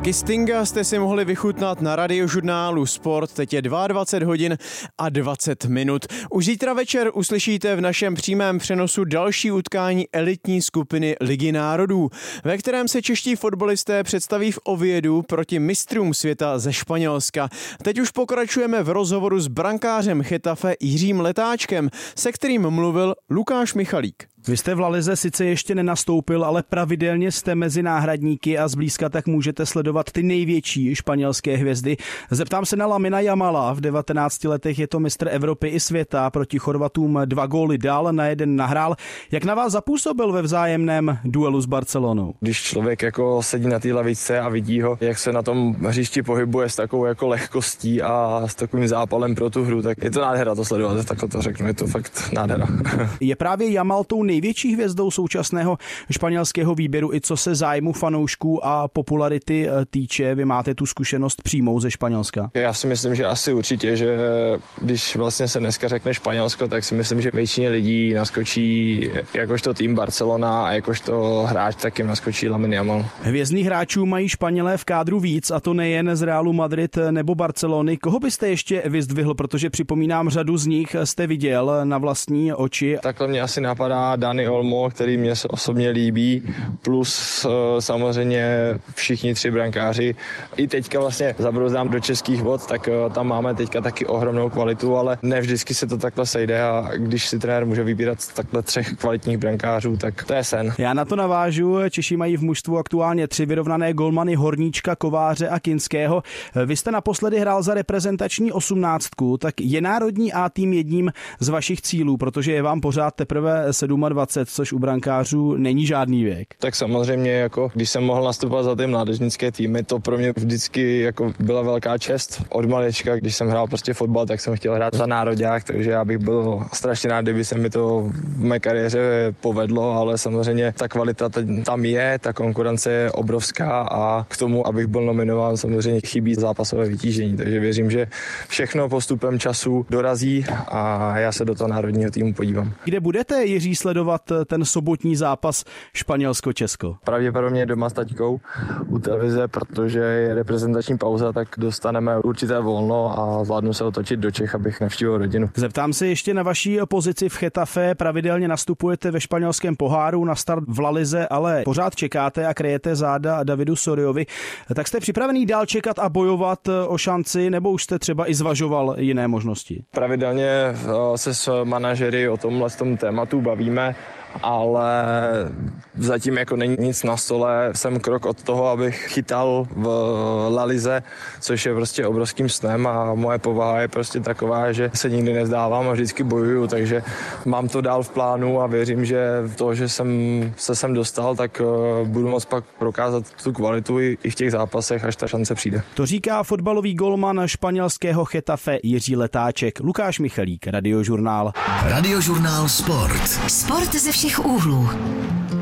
Taky Stinga jste si mohli vychutnat na Radiožurnálu Sport, teď je 22 hodin a 20 minut. Už zítra večer uslyšíte v našem přímém přenosu další utkání elitní skupiny Ligy národů, ve kterém se čeští fotbalisté představí v Oviedu proti mistrům světa ze Španělska. Teď už pokračujeme v rozhovoru s brankářem Chetafe Jiřím Letáčkem, se kterým mluvil Lukáš Michalík. Vy jste v La Lize sice ještě nenastoupil, ale pravidelně jste mezi náhradníky a zblízka tak můžete sledovat ty největší španělské hvězdy. Zeptám se na Lamina Jamala, v 19 letech je to mistr Evropy i světa, proti Chorvatům 2 góly dal, na 1 nahrál. Jak na vás zapůsobil ve vzájemném duelu s Barcelonou? Když člověk jako sedí na té lavičce a vidí ho, jak se na tom hřišti pohybuje s takovou jako lehkostí a s takovým zápalem pro tu hru, tak je to nádhera to sledovat, takhle to řeknu, je to fakt nádhera. Je právě Jamal tou největší hvězdou současného španělského výběru, i co se zájmu fanoušků a popularity týče? Vy máte tu zkušenost přímou ze Španělska. Já si myslím, že asi určitě, že když vlastně se dneska řekne Španělsko, tak si myslím, že většině lidí naskočí jakožto tým Barcelona a jakožto hráč tak jim naskočí Lamine Yamal. Hvězdných hráčů mají Španělé v kádru víc, a to nejen z Realu Madrid nebo Barcelony. Koho byste ještě vyzdvihl, protože připomínám, řadu z nich jste viděl na vlastní oči? Takhle mě asi napadá Dani Olmo, který mě se osobně líbí, plus samozřejmě všichni 3 brankáři. I teďka vlastně zabrouzdám do českých vod, tak tam máme teďka taky ohromnou kvalitu, ale ne vždycky se to takhle sejde a když si trenér může vybírat takhle 3 kvalitních brankářů, tak to je sen. Já na to navážu, Češi mají v mužstvu aktuálně 3 vyrovnané golmany Horníčka, Kováře a Kinského. Vy jste naposledy hrál za reprezentační 18, tak je národní A tým jedním z vašich cílů, protože je vám pořád teprve 27, což u brankářů není žádný věk. Tak samozřejmě, jako když jsem mohl nastupovat za ty mládežnické týmy, to pro mě vždycky jako byla velká čest. Od malička, když jsem hrál prostě fotbal, tak jsem chtěl hrát za nároďák, takže já bych byl strašně rád, kdyby se mi to v mé kariéře povedlo, ale samozřejmě ta kvalita tam je, ta konkurence je obrovská a k tomu, abych byl nominován, samozřejmě chybí zápasové vytížení, takže věřím, že všechno postupem času dorazí a já se do toho národního týmu podívám. Kde budete, Jiří, sledovat ten sobotní zápas Španělsko-Česko? Pravděpodobně doma s taťkou u televize, protože je reprezentační pauza, tak dostaneme určité volno a zvládnu se otočit do Čech, abych navštívil rodinu. Zeptám se ještě na vaší pozici v Chetafe. Pravidelně nastupujete ve španělském poháru, na start v La Lize, ale pořád čekáte a kryjete záda Davidu Soriovi. Tak jste připravený dál čekat a bojovat o šanci, nebo už jste třeba i zvažoval jiné možnosti? Pravidelně se s manažery o tomhle tématu bavíme, ale zatím jako není nic na stole. Jsem krok od toho, abych chytal v La Lize, což je prostě obrovským snem a moje povaha je prostě taková, že se nikdy nezdávám a vždycky bojuju, takže mám to dál v plánu a věřím, že to, že jsem se sem dostal, tak budu moct pak prokázat tu kvalitu i v těch zápasech, až ta šance přijde. To říká fotbalový golman španělského Chetafe Jiří Letáček. Lukáš Michalík, Radiožurnál. Radiožurnál Sport. Sport ze všech úhlů.